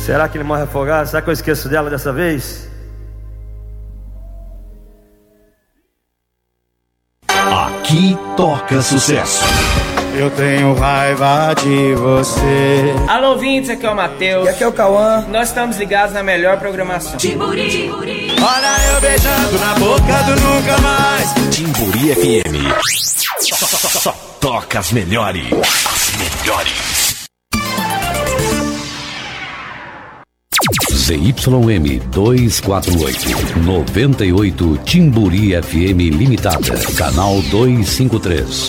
Será que ele morre afogado? Será que eu esqueço dela dessa vez? Aqui toca sucesso. Eu tenho raiva de você. Alô, ouvintes, aqui é o Matheus. E aqui é o Cauã. Nós estamos ligados na melhor programação. Timburi. Olha eu beijando na boca do nunca mais. Timburi FM. Só toca as melhores. As melhores. ZYM 248, 98 Timburi FM Limitada, canal 253,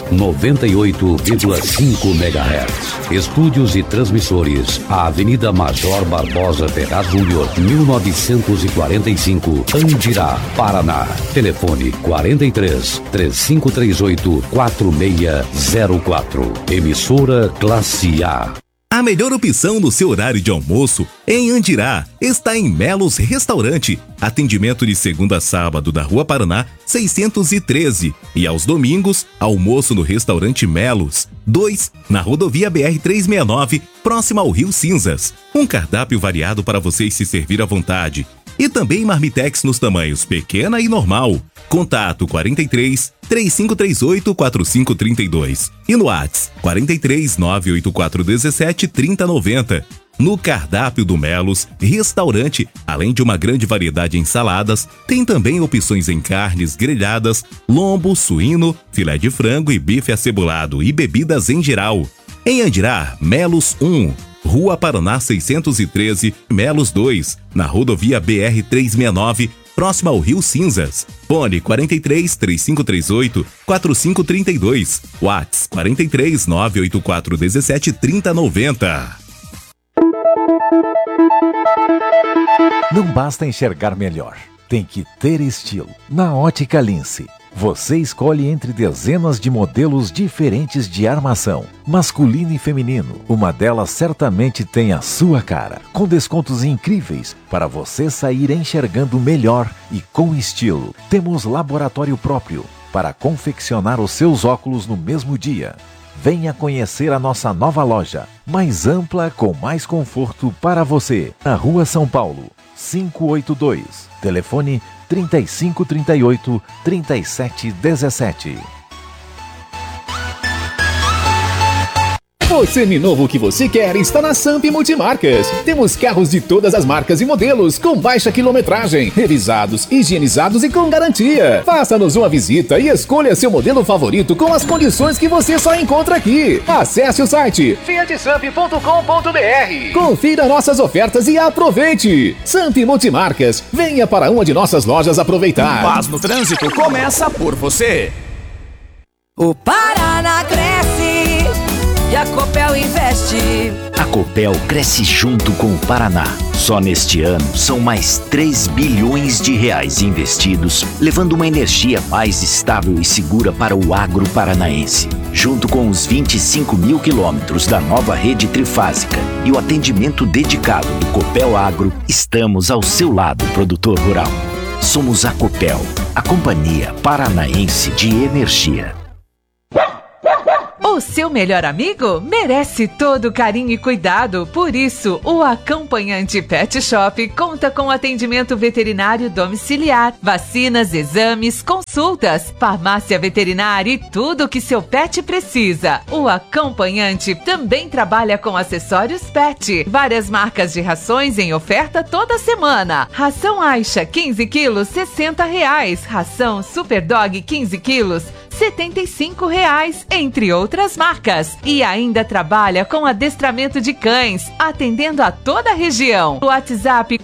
98,5 MHz. Estúdios e transmissores, a Avenida Major Barbosa Ferraz Júnior, 1945, Andirá, Paraná. Telefone 43 3538 4604. Emissora Classe A. A melhor opção no seu horário de almoço em Andirá está em Melos Restaurante. Atendimento de segunda a sábado da Rua Paraná, 613. E aos domingos, almoço no restaurante Melos 2, na rodovia BR-369, próximo ao Rio Cinzas. Um cardápio variado para vocês se servir à vontade. E também marmitex nos tamanhos pequena e normal. Contato 43 3538 4532 e no WhatsApp 43 984 17 3090. No cardápio do Melos Restaurante, além de uma grande variedade em saladas, tem também opções em carnes grelhadas, lombo, suíno, filé de frango e bife acebolado e bebidas em geral. Em Andirá, Melos 1, Rua Paraná 613, Melos 2, na rodovia BR-369, próximo ao Rio Cinzas. Fone 43 3538 4532. WhatsApp 43 984 17 3090. Não basta enxergar melhor, tem que ter estilo. Na Ótica Lince, você escolhe entre dezenas de modelos diferentes de armação, masculino e feminino. Uma delas certamente tem a sua cara, com descontos incríveis para você sair enxergando melhor e com estilo. Temos laboratório próprio para confeccionar os seus óculos no mesmo dia. Venha conhecer a nossa nova loja, mais ampla, com mais conforto para você. Na Rua São Paulo, 582. Telefone 3538 3717. O seminovo que você quer está na Samp Multimarcas. Temos carros de todas as marcas e modelos, com baixa quilometragem, revisados, higienizados e com garantia. Faça-nos uma visita e escolha seu modelo favorito com as condições que você só encontra aqui. Acesse o site fiatsamp.com.br. Confira nossas ofertas e aproveite. Samp Multimarcas, venha para uma de nossas lojas aproveitar. Paz no trânsito começa por você. O Paraná cresce e a Copel investe. A Copel cresce junto com o Paraná. Só neste ano são mais 3 bilhões de reais investidos, levando uma energia mais estável e segura para o agro paranaense. Junto com os 25 mil quilômetros da nova rede trifásica e o atendimento dedicado do Copel Agro, estamos ao seu lado, produtor rural. Somos a Copel, a Companhia Paranaense de Energia. O seu melhor amigo merece todo carinho e cuidado. Por isso, o Acompanhante Pet Shop conta com atendimento veterinário domiciliar, vacinas, exames, consultas, farmácia veterinária e tudo o que seu pet precisa. O Acompanhante também trabalha com acessórios pet, várias marcas de rações em oferta toda semana. Ração Aixa 15 quilos, R$60. Ração Super Dog 15 quilos, R$75, entre outras marcas. E ainda trabalha com adestramento de cães, atendendo a toda a região. O WhatsApp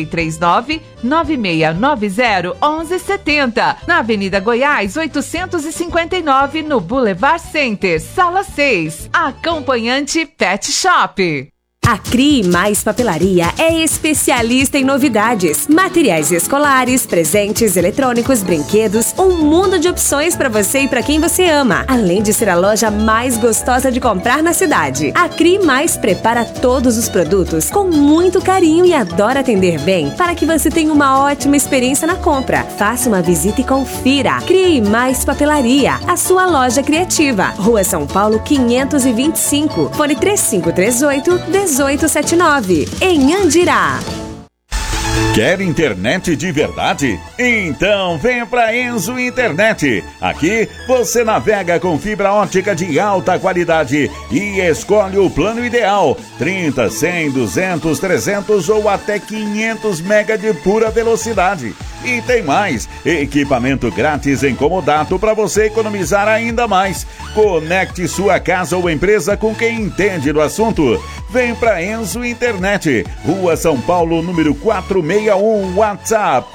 439-9690-1170, na Avenida Goiás 859, no Boulevard Center, Sala 6. Acompanhante Pet Shop. A CRI Mais Papelaria é especialista em novidades, materiais escolares, presentes eletrônicos, brinquedos, um mundo de opções para você e para quem você ama, além de ser a loja mais gostosa de comprar na cidade. A CRI Mais prepara todos os produtos com muito carinho e adora atender bem para que você tenha uma ótima experiência na compra. Faça uma visita e confira. CRI Mais Papelaria, a sua loja criativa. Rua São Paulo 525, fone 3538 18 3879, em Andirá. Quer internet de verdade? Então vem pra Enzo Internet. Aqui você navega com fibra ótica de alta qualidade e escolhe o plano ideal: 30, 100, 200, 300 ou até 500 mega de pura velocidade. E tem mais, equipamento grátis em comodato para você economizar ainda mais. Conecte sua casa ou empresa com quem entende do assunto. Vem pra Enzo Internet, Rua São Paulo, número 461, WhatsApp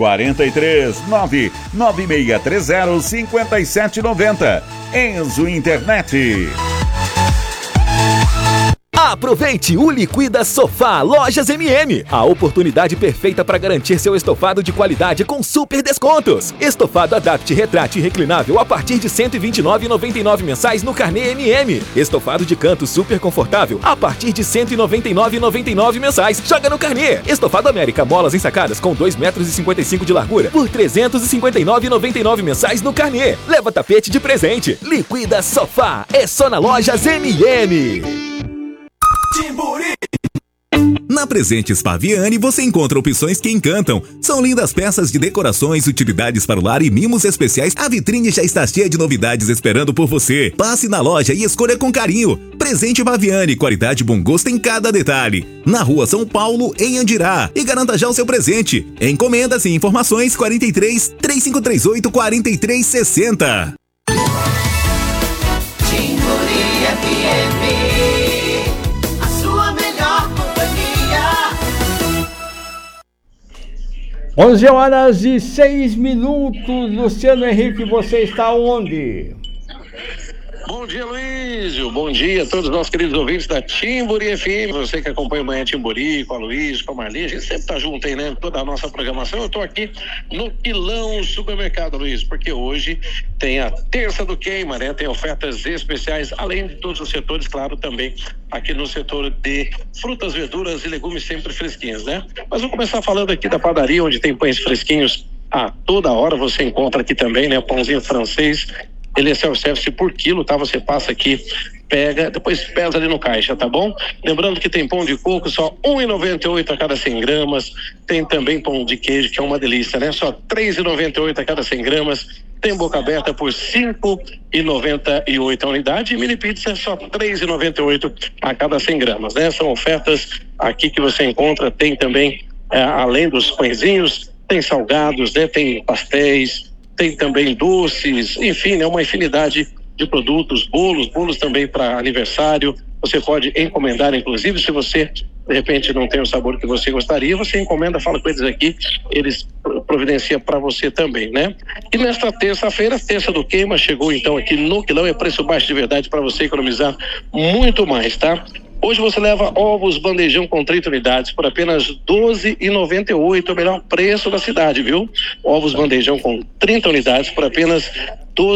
439-9630-5790. Enzo Internet. Aproveite o Liquida Sofá Lojas MM, a oportunidade perfeita para garantir seu estofado de qualidade com super descontos. Estofado Adapt Retrate Reclinável a partir de R$ 129,99 mensais no Carnê MM. Estofado de canto super confortável a partir de R$ 199,99 mensais. Joga no Carnê. Estofado América molas ensacadas com 2,55 metros de largura por R$ 359,99 mensais no Carnê. Leva tapete de presente. Liquida Sofá é só na Lojas MM. Timburi. Na Presentes Paviani você encontra opções que encantam. São lindas peças de decorações, utilidades para o lar e mimos especiais. A vitrine já está cheia de novidades esperando por você. Passe na loja e escolha com carinho. Presente Paviani, qualidade e bom gosto em cada detalhe. Na Rua São Paulo, em Andirá. E garanta já o seu presente. Encomendas e informações 43 3538 4360. Timburi FM. 11h06. Luciano Henrique, você está onde? Bom dia, Luísio. Bom dia a todos os nossos queridos ouvintes da Timburi FM. Você que acompanha o Manhã Timburi, com a Luísio, com a Marli, a gente sempre tá junto aí, né? Toda a nossa programação. Eu tô aqui no Quilão Supermercado, Luísio, porque hoje tem a terça do queima, né? Tem ofertas especiais, além de todos os setores, claro, também aqui no setor de frutas, verduras e legumes sempre fresquinhos, né? Mas vou começar falando aqui da padaria, onde tem pães fresquinhos a toda hora. Você encontra aqui também, né? Pãozinho francês. Ele é self-service por quilo, tá? Você passa aqui, pega, depois pesa ali no caixa, tá bom? Lembrando que tem pão de coco só R$ 1,98 a cada 100 gramas. Tem também pão de queijo, que é uma delícia, né? Só R$ 3,98 a cada 100 gramas. Tem boca aberta por R$ 5,98 a unidade. E mini pizza só R$ 3,98 a cada 100 gramas, né? São ofertas aqui que você encontra. Tem também, além dos pãezinhos, tem salgados, né? Tem pastéis, tem também doces, enfim, né, uma infinidade de produtos, bolos também para aniversário. Você pode encomendar, inclusive, se você de repente não tem o sabor que você gostaria, você encomenda, fala com eles aqui, eles providenciam para você também, né? E nesta terça-feira, terça do queima, chegou então aqui no Quilão, é preço baixo de verdade para você economizar muito mais, tá? Hoje você leva ovos bandejão com 30 unidades por apenas R$ 12,98, o melhor preço da cidade, viu? Ovos bandejão com 30 unidades por apenas R$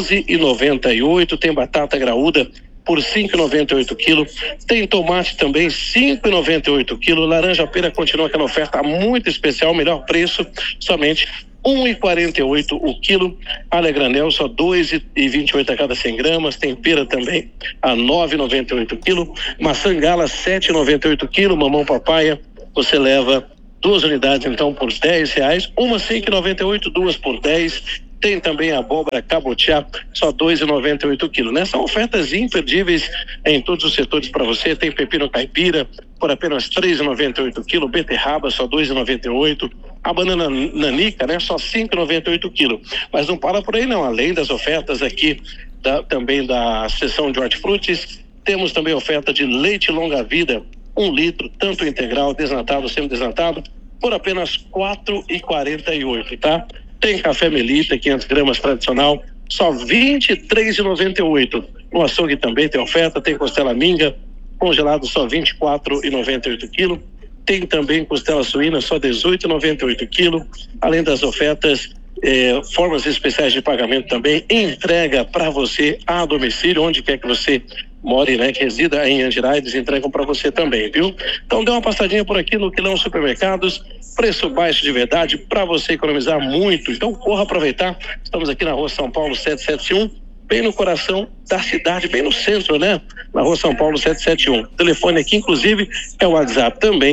12,98. Tem batata graúda por R$ 5,98 quilo. Tem tomate também, R$ 5,98 quilo. Laranja pera continua aquela oferta muito especial, melhor preço, somente R$ 1,48 o quilo. Alha granel só R$ 2,28 a cada 100 gramas. Tem pera também a R$ 9,98 quilo. Maçã gala R$ 7,98 quilo. Mamão papaya você leva 2 unidades então por R$10. Uma R$ 5,98, 2 por 10. Tem também a abóbora cabotiá, só R$ 2,98 quilo, né? São ofertas imperdíveis em todos os setores para você. Tem pepino caipira por apenas R$ 3,98 quilo, beterraba só R$ 2,98, a banana nanica, né? Só R$ 5,98 quilo. Mas não para por aí não, além das ofertas aqui também da seção de hortifrutis, temos também oferta de leite longa-vida, 1 litro, tanto integral, desnatado, semi-desnatado, por apenas R$ 4,48, tá? Tem café Melita, 500 gramas tradicional, só R$ 23,98. No açougue também tem oferta, tem costela minga, congelado só R$ 24,98 quilo. Tem também costela suína, só R$ 18,98 quilo. Além das ofertas, formas especiais de pagamento também, entrega para você a domicílio, onde quer que você more, né, que resida em Andirá, eles entregam para você também, viu? Então dê uma passadinha por aqui no Quilão Supermercados, preço baixo de verdade para você economizar muito. Então corra aproveitar. Estamos aqui na Rua São Paulo 771, bem no coração da cidade, bem no centro, né? Na Rua São Paulo 771. O telefone aqui, inclusive, é o WhatsApp também,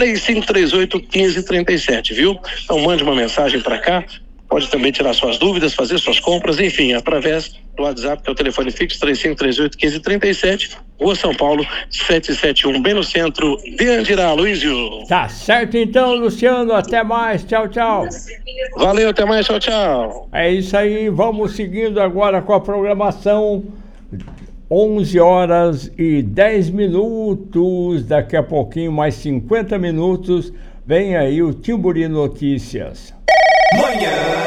3538-1537, viu? Então mande uma mensagem para cá, pode também tirar suas dúvidas, fazer suas compras, enfim, através do WhatsApp, que é o telefone fixo, 3538-1537, Rua São Paulo 771, bem no centro de Andirá, Luísio. Tá certo então, Luciano, até mais, tchau, tchau. Valeu, até mais, tchau, tchau. É isso aí, vamos seguindo agora com a programação, 11 horas e 10 minutos, daqui a pouquinho mais 50 minutos, vem aí o Timburi Notícias. Manhã